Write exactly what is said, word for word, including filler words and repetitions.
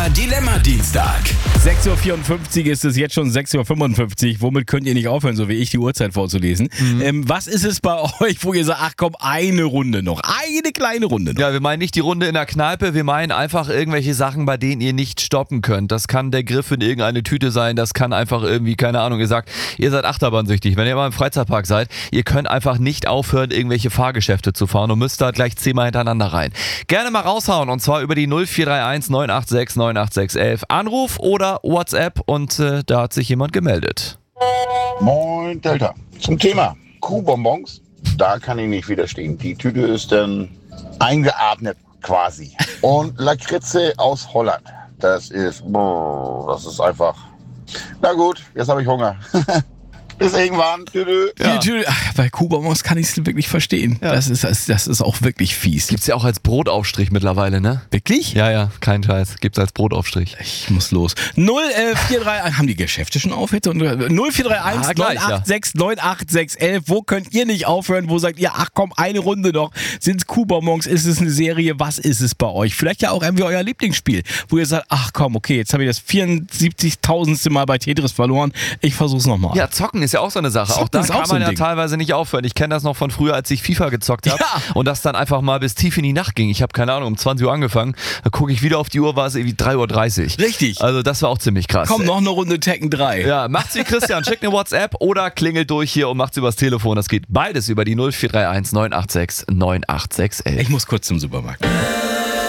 Dilemma-Dienstag. sechs Uhr vierundfünfzig ist es, jetzt schon sechs Uhr fünfundfünfzig. Womit könnt ihr nicht aufhören, so wie ich, die Uhrzeit vorzulesen? Mhm. Ähm, was ist es bei euch, wo ihr sagt, ach komm, eine Runde noch, eine kleine Runde noch? Ja, wir meinen nicht die Runde in der Kneipe, wir meinen einfach irgendwelche Sachen, bei denen ihr nicht stoppen könnt. Das kann der Griff in irgendeine Tüte sein, das kann einfach irgendwie, keine Ahnung, ihr sagt, ihr seid achterbahnsüchtig. Wenn ihr mal im Freizeitpark seid, ihr könnt einfach nicht aufhören, irgendwelche Fahrgeschäfte zu fahren und müsst da gleich zehnmal hintereinander rein. Gerne mal raushauen und zwar über die null vier drei eins neun acht sechs neun acht sechs elf. Anruf oder WhatsApp und äh, da hat sich jemand gemeldet. Moin Delta. Zum Thema Kuhbonbons, da kann ich nicht widerstehen. Die Tüte ist dann eingeatmet quasi. Und Lakritze aus Holland, das ist, boah, das ist einfach, na gut, jetzt habe ich Hunger. Bis irgendwann. Tüdü. Ja. Ach, bei Kuhbonbons kann ich es wirklich verstehen. Ja. Das, ist, das, das ist auch wirklich fies. Gibt's ja auch als Brotaufstrich mittlerweile, ne? Wirklich? Ja, ja, kein Scheiß. Gibt's als Brotaufstrich. Ich muss los. null vier drei eins, haben die Geschäfte schon auf jetzt? null vier drei eins neun acht sechs neun acht sechs elf. Wo könnt ihr nicht aufhören? Wo sagt ihr, ach komm, eine Runde noch? Sind's Kuhbonbons? Ist es eine Serie? Was ist es bei euch? Vielleicht ja auch irgendwie euer Lieblingsspiel, wo ihr sagt, ach komm, okay, jetzt habe ich das vierundsiebzigtausendste Mal bei Tetris verloren. Ich versuch's nochmal. Ja, zocken ist ja auch so eine Sache. Zocken auch da kann auch so man ja Ding. teilweise nicht aufhören. Ich kenne das noch von früher, als ich FIFA gezockt habe. Ja. Und das dann einfach mal bis tief in die Nacht ging. Ich habe keine Ahnung, um zwanzig Uhr angefangen. Da gucke ich wieder auf die Uhr, war es irgendwie drei Uhr dreißig. Richtig. Also das war auch ziemlich krass. Komm, noch eine Runde Tekken drei. Ja, macht's wie Christian. Schickt eine WhatsApp oder klingelt durch hier und macht's übers Telefon. Das geht beides über die null vier drei eins neun acht sechs neun acht sechs elf. Ich muss kurz zum Supermarkt.